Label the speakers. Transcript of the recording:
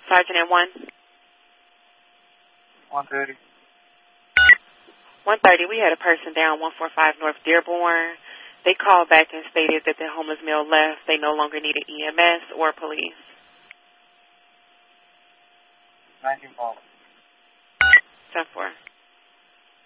Speaker 1: Sergeant at
Speaker 2: 130.
Speaker 1: 130, we had a person down 145 North Dearborn. They called back and stated that the homeless male left. They no longer needed EMS or police.
Speaker 2: 19 Paul.
Speaker 1: 10-4.